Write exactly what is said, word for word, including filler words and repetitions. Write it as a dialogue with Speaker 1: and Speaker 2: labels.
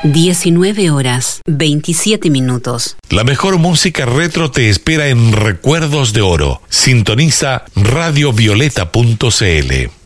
Speaker 1: diecinueve horas, veintisiete minutos.
Speaker 2: La mejor música retro te espera en Recuerdos de Oro. Sintoniza radio violeta punto c l.